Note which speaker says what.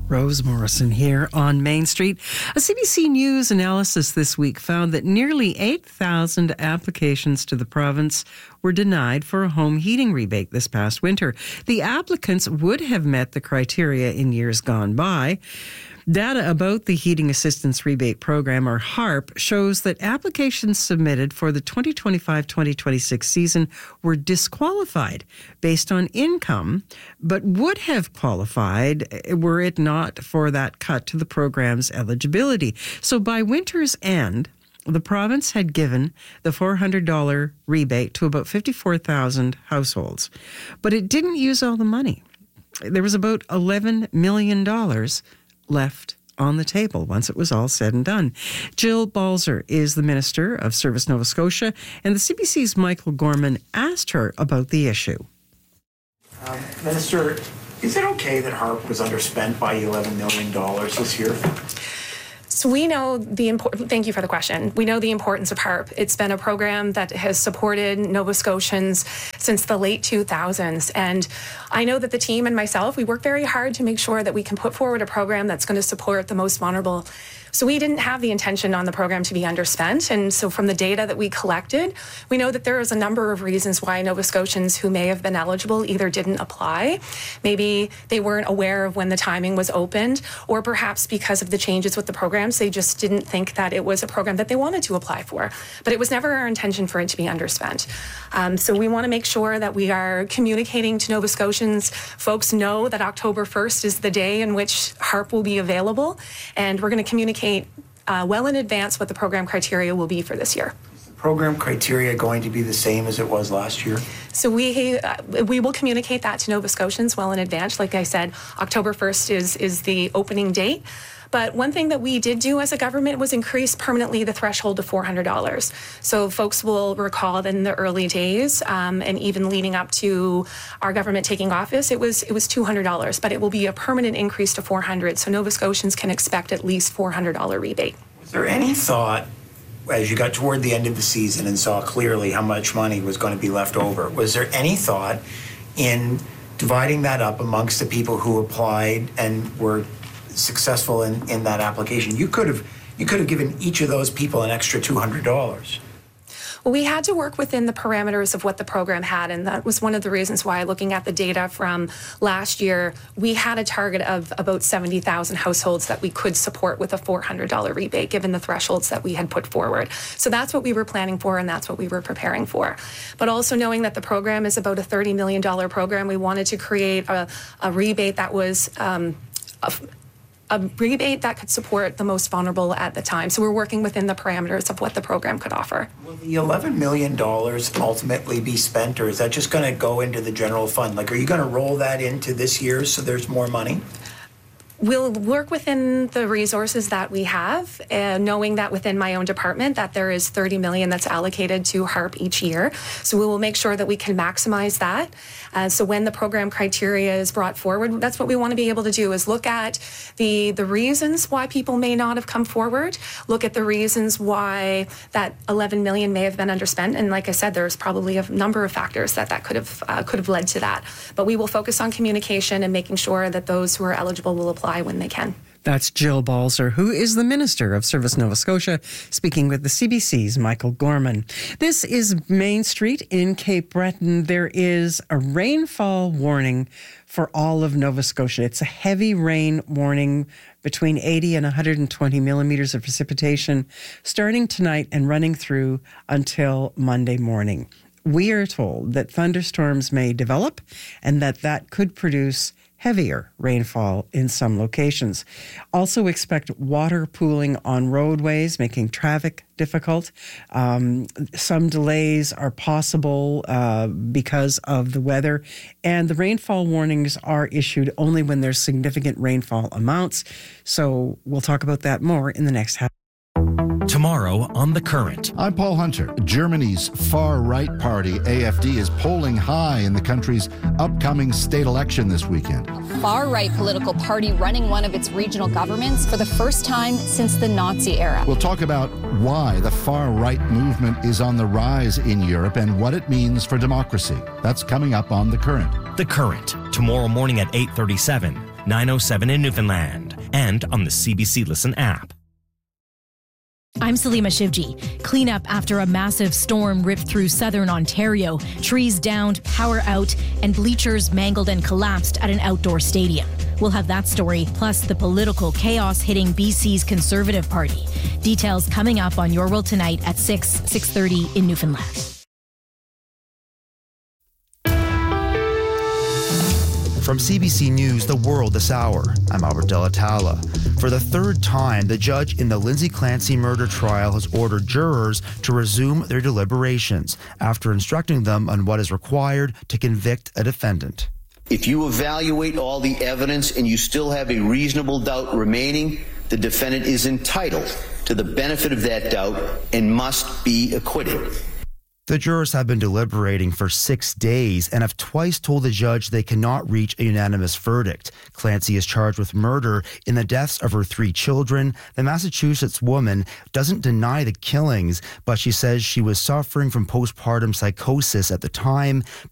Speaker 1: Rose Morrison here on Main Street. A CBC News analysis this week found that nearly 8,000 applications to the province were denied for a home heating rebate this past winter. The applicants would have met the criteria in years gone by. Data about the Heating Assistance Rebate Program, or HARP, shows that applications submitted for the 2025-2026 season were disqualified based on income, but would have qualified were it not for that cut to the program's eligibility. So by winter's end, the province had given the $400 rebate to about 54,000 households, but it didn't use all the money. There was about $11 million left on the table once it was all said and done. Jill Balzer is the Minister of Service Nova Scotia, and the CBC's Michael Gorman asked her about the issue.
Speaker 2: Minister, is it okay that HARP was underspent by $11 million this year?
Speaker 3: So we know thank you for the question. We know the importance of HARP. It's been a program that has supported Nova Scotians since the late 2000s. And I know that the team and myself, we work very hard to make sure that we can put forward a program that's going to support the most vulnerable. So we didn't have the intention on the program to be underspent. And so from the data that we collected, we know that there is a number of reasons why Nova Scotians who may have been eligible either didn't apply, maybe they weren't aware of when the timing was opened, or perhaps because of the changes with the programs, they just didn't think that it was a program that they wanted to apply for. But it was never our intention for it to be underspent. So we want to make sure that we are communicating to Nova Scotians. Folks know that October 1st is the day in which HARP will be available, and we're going to communicate well in advance what the program criteria will be for this year.
Speaker 2: Is the program criteria going to be the same as it was last year?
Speaker 3: So we will communicate that to Nova Scotians well in advance. Like I said, October 1st is the opening date. But one thing that we did do as a government was increase permanently the threshold to $400. So folks will recall that in the early days, and even leading up to our government taking office, it was $200, but it will be a permanent increase to $400. So Nova Scotians can expect at least $400 rebate.
Speaker 2: Was there any thought, as you got toward the end of the season and saw clearly how much money was going to be left over, was there any thought in dividing that up amongst the people who applied and were successful in that application? You could have given each of those people an extra $200.
Speaker 3: Well, we had to work within the parameters of what the program had, and that was one of the reasons why, looking at the data from last year, we had a target of about 70,000 households that we could support with a $400 rebate, given the thresholds that we had put forward. So that's what we were planning for, and that's what we were preparing for. But also knowing that the program is about a $30 million program, we wanted to create a rebate that was a rebate that could support the most vulnerable at the time. So we're working within the parameters of what the program could offer.
Speaker 2: Will the $11 million ultimately be spent, or is that just going to go into the general fund? Like, are you going to roll that into this year so there's more money?
Speaker 3: We'll work within the resources that we have, knowing that within my own department that there is $30 million that's allocated to HARP each year. So we will make sure that we can maximize that. So when the program criteria is brought forward, that's what we want to be able to do, is look at the reasons why people may not have come forward, look at the reasons why that $11 million may have been underspent. And like I said, there's probably a number of factors that could have led to that. But we will focus on communication and making sure that those who are eligible will apply when they can.
Speaker 1: That's Jill Balzer, who is the Minister of Service Nova Scotia, speaking with the CBC's Michael Gorman. This is Main Street in Cape Breton. There is a rainfall warning for all of Nova Scotia. It's a heavy rain warning between 80 and 120 millimeters of precipitation starting tonight and running through until Monday morning. We are told that thunderstorms may develop and that could produce heavier rainfall in some locations. Also expect water pooling on roadways, making traffic difficult. Some delays are possible because of the weather, and the rainfall warnings are issued only when there's significant rainfall amounts. So we'll talk about that more in the next half.
Speaker 4: Tomorrow on The Current.
Speaker 5: I'm Paul Hunter. Germany's far-right party, AfD, is polling high in the country's upcoming state election this weekend.
Speaker 6: Far-right political party running one of its regional governments for the first time since the Nazi era.
Speaker 5: We'll talk about why the far-right movement is on the rise in Europe and what it means for democracy. That's coming up on The Current.
Speaker 4: The Current, tomorrow morning at 8:37. 907 in Newfoundland, and on the CBC Listen app.
Speaker 7: I'm Salima Shivji. Clean up after a massive storm ripped through southern Ontario. Trees downed, power out, and bleachers mangled and collapsed at an outdoor stadium. We'll have that story, plus the political chaos hitting BC's Conservative Party. Details coming up on Your World Tonight at 6:30 in Newfoundland.
Speaker 8: From CBC News, The World this hour, I'm Albert Delatala. For the third time, the judge in the Lindsay Clancy murder trial has ordered jurors to resume their deliberations after instructing them on what is required to convict a defendant.
Speaker 9: If you evaluate all the evidence and you still have a reasonable doubt remaining, the defendant is entitled to the benefit of that doubt and must be acquitted.
Speaker 8: The jurors have been deliberating for 6 days and have twice told the judge they cannot reach a unanimous verdict. Clancy is charged with murder in the deaths of her 3 children. The Massachusetts woman doesn't deny the killings, but she says she was suffering from postpartum psychosis at the time.